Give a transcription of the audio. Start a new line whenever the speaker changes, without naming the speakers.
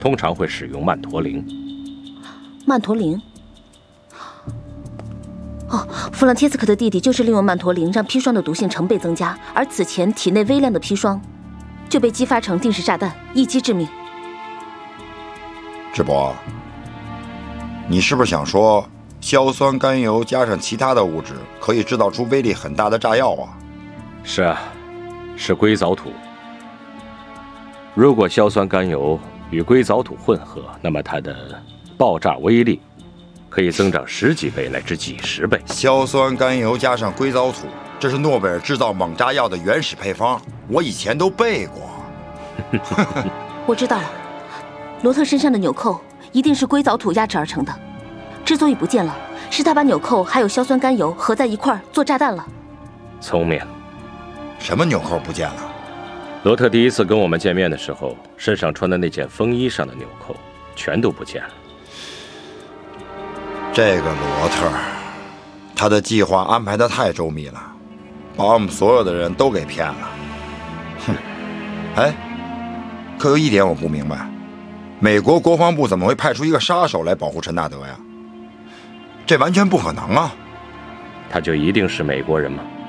通常会使用曼陀林。
曼陀林？哦，弗朗切斯科的弟弟就是利用曼陀林让砒霜的毒性成倍增加，而此前体内微量的砒霜就被激发成定时炸弹，一击致命。
智博，你是不是想说硝酸甘油加上其他的物质可以制造出威力很大的炸药啊？
是啊，是硅藻土。如果硝酸甘油与硅藻土混合，那么它的爆炸威力可以增长10几倍乃至几10倍。
硝酸甘油加上硅藻土，这是诺贝尔制造猛炸药的原始配方，我以前都背过。
我知道了，罗特身上的纽扣一定是硅藻土压制而成的。之所以不见了，是他把纽扣还有硝酸甘油合在一块儿做炸弹了。
聪明。
什么纽扣不见了？
罗特第一次跟我们见面的时候，身上穿的那件风衣上的纽扣全都不见了。
这个罗特，他的计划安排得太周密了，把我们所有的人都给骗了。哼！哎，可有一点我不明白，美国国防部怎么会派出一个杀手来保护陈纳德呀？这完全不可能啊！
他就一定是美国人吗？